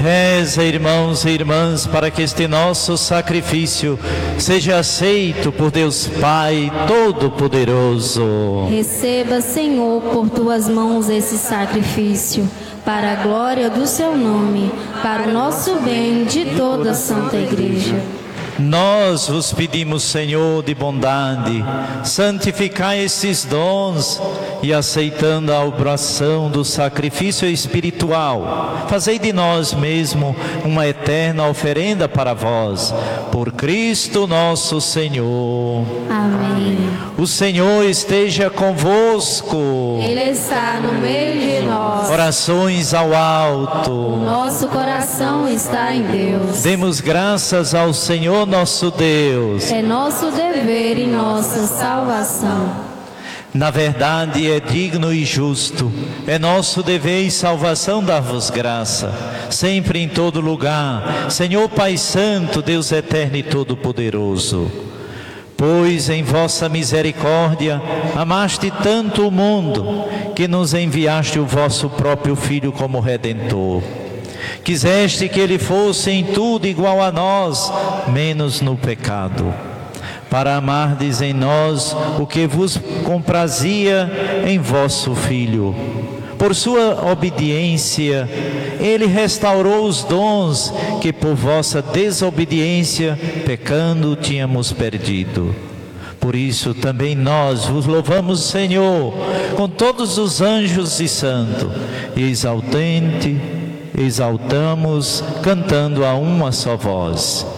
Reza, irmãos e irmãs, para que este nosso sacrifício seja aceito por Deus Pai Todo-Poderoso. Receba, Senhor, por tuas mãos esse sacrifício, para a glória do seu nome, para o nosso bem de toda a Santa Igreja. Nós vos pedimos, Senhor, de bondade, santificai esses dons e, aceitando a oblação do sacrifício espiritual, fazei de nós mesmo uma eterna oferenda para vós, por Cristo nosso Senhor. Amém. O Senhor esteja convosco. Ele está no meio de nós. Orações ao alto. Nosso coração está em Deus. Demos graças ao Senhor nosso Deus. É nosso dever e nossa salvação. Na verdade é digno e justo, é nosso dever e salvação dar-vos graça, sempre em todo lugar, Senhor Pai Santo, Deus eterno e todo-poderoso. Pois em vossa misericórdia amaste tanto o mundo, que nos enviaste o vosso próprio Filho como Redentor. Quiseste que ele fosse em tudo igual a nós, menos no pecado, para amardes em nós o que vos comprazia em vosso Filho. Por sua obediência, ele restaurou os dons que por vossa desobediência, pecando, tínhamos perdido. Por isso também nós vos louvamos, Senhor, com todos os anjos e santos, e exaltamos, cantando a uma só voz.